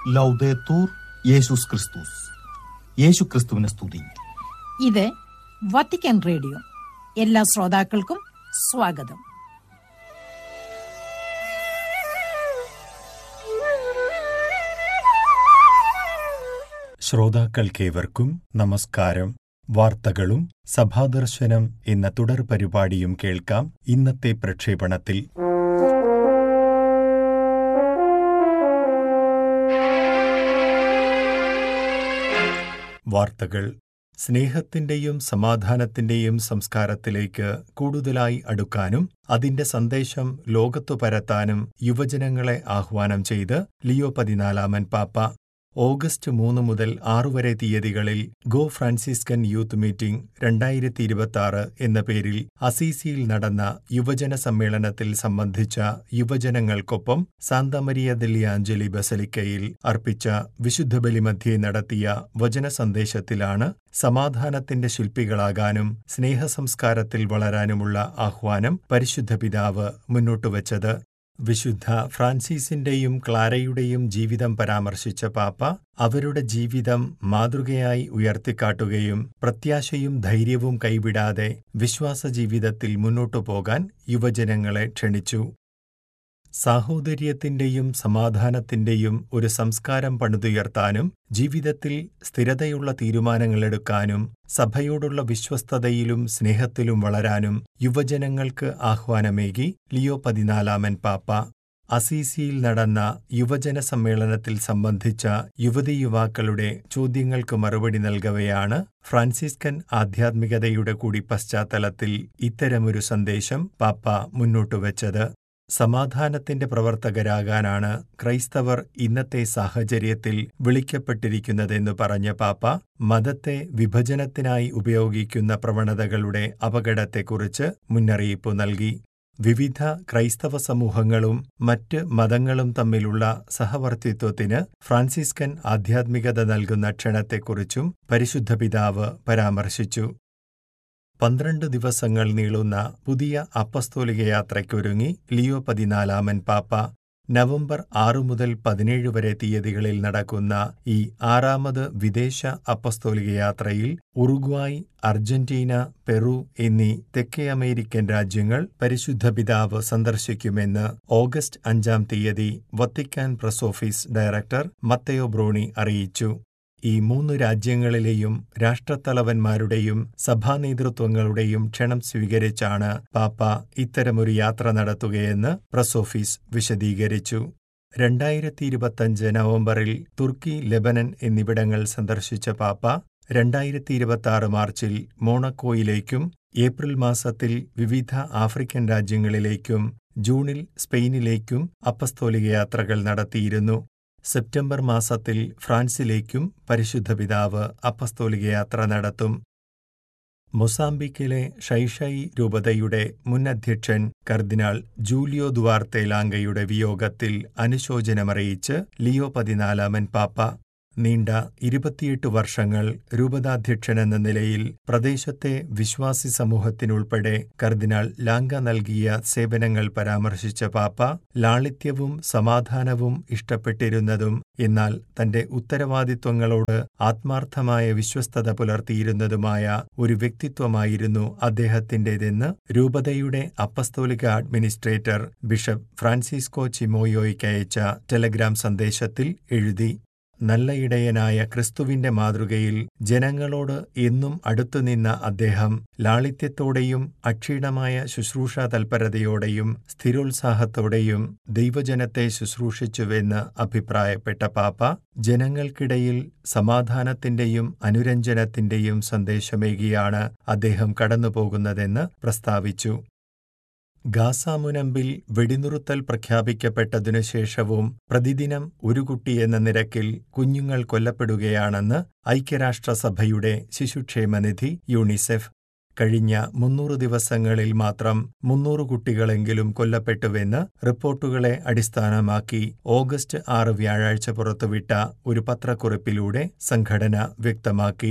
ലൗദേത്തൂർ യേശുസ് ക്രിസ്തുസ്. യേശു ക്രിസ്തുവിനെ സ്തുതി. ഇത് വത്തിക്കാൻ റേഡിയോ. എല്ലാ ശ്രോതാക്കൾക്കും സ്വാഗതം. ശ്രോതാക്കൾക്കേവർക്കും നമസ്കാരം. വാർത്തകളും സഭാദർശനം എന്ന തുടർ പരിപാടിയും കേൾക്കാം. ഇന്നത്തെ പ്രക്ഷേപണത്തിൽ വാർത്തകൾ. സ്നേഹത്തിന്റെയും സമാധാനത്തിന്റെയും സംസ്കാരത്തിലേക്ക് കൂടുതലായി അടുക്കാനും അതിന്റെ സന്ദേശം ലോകത്തു പരത്താനും യുവജനങ്ങളെ ആഹ്വാനം ചെയ്ത് ലിയോ 14 പാപ്പ. ഓഗസ്റ്റ് 3 മുതൽ 6 വരെ തീയതികളിൽ ഗോ ഫ്രാൻസിസ്കൻ യൂത്ത് മീറ്റിംഗ് 2026 എന്ന പേരിൽ അസീസിയിൽ നടന്ന യുവജന സമ്മേളനത്തിൽ സംബന്ധിച്ച യുവജനങ്ങൾക്കൊപ്പം സാന്താ മരിയ ദെല്ലി ആഞ്ചലി ബസലിക്കയിൽ അർപ്പിച്ച വിശുദ്ധ ബലിമധ്യേ നടത്തിയ വചന സന്ദേശത്തിലാണ് സമാധാനത്തിന്റെ ശില്പികളാകാനും സ്നേഹസംസ്കാരത്തിൽ വളരാനുമുള്ള ആഹ്വാനം പരിശുദ്ധ പിതാവ് മുന്നോട്ടുവച്ചത്. വിശുദ്ധ ഫ്രാൻസിസിന്റെയും ക്ലാരയുടെയും ജീവിതം പരാമർശിച്ച പാപ്പ അവരുടെ ജീവിതം മാതൃകയായി ഉയർത്തിക്കാട്ടുകയും പ്രത്യാശയും ധൈര്യവും കൈവിടാതെ വിശ്വാസ ജീവിതത്തിൽ മുന്നോട്ടു പോകാൻ യുവജനങ്ങളെ ക്ഷണിച്ചു. സാഹോദര്യത്തിന്റെയും സമാധാനത്തിന്റെയും ഒരു സംസ്കാരം പണിതുയർത്താനും ജീവിതത്തിൽ സ്ഥിരതയുള്ള തീരുമാനങ്ങളെടുക്കാനും സഭയോടുള്ള വിശ്വസ്തതയിലും സ്നേഹത്തിലും വളരാനും യുവജനങ്ങൾക്ക് ആഹ്വാനമേകി ലിയോ 14 പാപ്പ. അസീസിയിൽ നടന്ന യുവജന സമ്മേളനത്തിൽ സംബന്ധിച്ച യുവതീയുവാക്കളുടെ ചോദ്യങ്ങൾക്ക് മറുപടി നൽകവെയാണ് ഫ്രാൻസിസ്കൻ ആധ്യാത്മികതയുടെ കൂടി പശ്ചാത്തലത്തിൽ ഇത്തരമൊരു സന്ദേശം പാപ്പ മുന്നോട്ടുവച്ചത്. സമാധാനത്തിന്റെ പ്രവർത്തകരാകാനാണ് ക്രൈസ്തവർ ഇന്നത്തെ സാഹചര്യത്തിൽ വിളിക്കപ്പെട്ടിരിക്കുന്നതെന്ന് പറഞ്ഞ പാപ്പ മതത്തെ വിഭജനത്തിനായി ഉപയോഗിക്കുന്ന പ്രവണതകളുടെ അപകടത്തെക്കുറിച്ച് മുന്നറിയിപ്പ് നൽകി. വിവിധ ക്രൈസ്തവ സമൂഹങ്ങളും മറ്റ് മതങ്ങളും തമ്മിലുള്ള സഹവർത്തിത്വത്തിന് ഫ്രാൻസിസ്കൻ ആധ്യാത്മികത നൽകുന്ന ക്ഷണത്തെക്കുറിച്ചും പരിശുദ്ധ പിതാവ് പരാമർശിച്ചു. 12 ദിവസങ്ങൾ നീളുന്ന പുതിയ അപ്പസ്തോലിക യാത്രയ്ക്കൊരുങ്ങി ലിയോ 14 പാപ്പ. നവംബർ 6 മുതൽ 17 വരെ തീയതികളിൽ നടക്കുന്ന ഈ 6ാമത് വിദേശ അപ്പസ്തോലിക യാത്രയിൽ ഉറുഗ്വായ്, അർജന്റീന, പെറു എന്നീ തെക്കേ അമേരിക്കൻ രാജ്യങ്ങൾ പരിശുദ്ധ പിതാവ് സന്ദർശിക്കുമെന്ന് ഓഗസ്റ്റ് 5 തീയതി വത്തിക്കാൻ പ്രസ് ഓഫീസ് ഡയറക്ടർ മത്തയോ ബ്രോണി അറിയിച്ചു. ഈ 3 രാജ്യങ്ങളിലെയും രാഷ്ട്രത്തലവന്മാരുടെയും സഭാനേതൃത്വങ്ങളുടെയും ക്ഷണം സ്വീകരിച്ചാണ് പാപ്പ ഇത്തരമൊരു യാത്ര നടത്തുകയെന്ന് പ്രസ് ഓഫീസ് വിശദീകരിച്ചു. 2025 നവംബറിൽ തുർക്കി, ലെബനൻ എന്നിവിടങ്ങൾ സന്ദർശിച്ച പാപ്പ 2026 മാർച്ചിൽ മോണക്കോയിലേക്കും ഏപ്രിൽ മാസത്തിൽ വിവിധ ആഫ്രിക്കൻ രാജ്യങ്ങളിലേക്കും ജൂണിൽ സ്പെയിനിലേക്കും അപ്പസ്തോലിക യാത്രകൾ നടത്തിയിരുന്നു. സെപ്റ്റംബർ മാസത്തിൽ ഫ്രാൻസിലേക്കും പരിശുദ്ധ പിതാവ് അപ്പസ്തോലിക യാത്ര നടത്തും. മൊസാംബിക്കിലെ ഷൈഷൈ രൂപതയുടെ മുൻ അധ്യക്ഷൻ കർദിനാൾ ജൂലിയോ ദുവാർത്തെ ലാംഗയുടെ വിയോഗത്തിൽ അനുശോചനമറിയിച്ച് ലിയോ 14 പാപ്പ. നീണ്ട 28 വർഷങ്ങൾ രൂപതാധ്യക്ഷനെന്ന നിലയിൽ പ്രദേശത്തെ വിശ്വാസി സമൂഹത്തിനുൾപ്പെടെ കർദിനാൾ ലാംഗ നൽകിയ സേവനങ്ങൾ പരാമർശിച്ച പാപ്പ ലാളിത്യവും സമാധാനവും ഇഷ്ടപ്പെട്ടിരുന്നതും എന്നാൽ തന്റെ ഉത്തരവാദിത്വങ്ങളോട് ആത്മാർത്ഥമായ വിശ്വസ്തത പുലർത്തിയിരുന്നതുമായ ഒരു വ്യക്തിത്വമായിരുന്നു അദ്ദേഹത്തിന്റേതെന്ന് രൂപതയുടെ അപ്പസ്തോലിക അഡ്മിനിസ്ട്രേറ്റർ ബിഷപ്പ് ഫ്രാൻസിസ്കോ ചിമോയോയ്ക്കയച്ച ടെലഗ്രാം സന്ദേശത്തിൽ എഴുതി. നല്ല ഇടയനായ ക്രിസ്തുവിന്റെ മാതൃകയിൽ ജനങ്ങളോട് എന്നും അടുത്തുനിന്ന അദ്ദേഹം ലാളിത്യത്തോടെയും അക്ഷീണമായ ശുശ്രൂഷാ തൽപരതയോടെയും സ്ഥിരോത്സാഹത്തോടെയും ദൈവജനത്തെ ശുശ്രൂഷിച്ചുവെന്ന് അഭിപ്രായപ്പെട്ട പാപ്പ ജനങ്ങൾക്കിടയിൽ സമാധാനത്തിന്റെയും അനുരഞ്ജനത്തിന്റെയും സന്ദേശമേകിയാണ് അദ്ദേഹം കടന്നുപോകുന്നതെന്ന് പ്രസ്താവിച്ചു. ഗാസ മുനമ്പിൽ വെടിനിറുത്തൽ പ്രഖ്യാപിക്കപ്പെട്ടതിനുശേഷവും പ്രതിദിനം ഒരു കുട്ടിയെന്ന നിരക്കിൽ കുഞ്ഞുങ്ങൾ കൊല്ലപ്പെടുകയാണെന്ന് ഐക്യരാഷ്ട്രസഭയുടെ ശിശുക്ഷേമനിധി യൂണിസെഫ്. കഴിഞ്ഞ 300 ദിവസങ്ങളിൽ മാത്രം 300 കുട്ടികളെങ്കിലും കൊല്ലപ്പെട്ടുവെന്ന് റിപ്പോർട്ടുകളെ അടിസ്ഥാനമാക്കി ഓഗസ്റ്റ് 6 വ്യാഴാഴ്ച പുറത്തുവിട്ട ഒരു പത്രക്കുറിപ്പിലൂടെ സംഘടന വ്യക്തമാക്കി.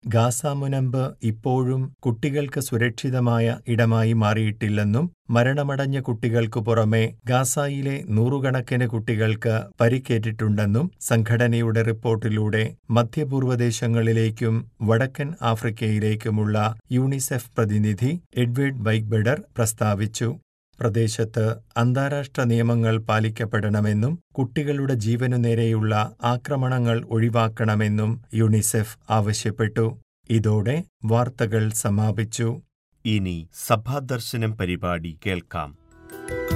ഗാസ മുനമ്പ് ഇപ്പോഴും കുട്ടികൾക്ക് സുരക്ഷിതമായ ഇടമായി മാറിയിട്ടില്ലെന്നും മരണമടഞ്ഞ കുട്ടികൾക്കു പുറമെ ഗാസയിലെ നൂറുകണക്കിന് കുട്ടികൾക്ക് പരിക്കേറ്റിട്ടുണ്ടെന്നും സംഘടനയുടെ റിപ്പോർട്ടിലൂടെ മധ്യപൂർവ്വദേശങ്ങളിലേക്കും വടക്കൻ ആഫ്രിക്കയിലേക്കുമുള്ള യൂണിസെഫ് പ്രതിനിധി എഡ്വേർഡ് ബൈഗ്ബെഡർ പ്രസ്താവിച്ചു. പ്രദേശത്ത് അന്താരാഷ്ട്ര നിയമങ്ങൾ പാലിക്കപ്പെടണമെന്നും കുട്ടികളുടെ ജീവനു നേരെയുള്ള ആക്രമണങ്ങൾ ഒഴിവാക്കണമെന്നും യൂണിസെഫ് ആവശ്യപ്പെട്ടു. ഇതോടെ വാർത്തകൾ സമാപിച്ചു. ഇനി സഭാദർശനം പരിപാടി കേൾക്കാം.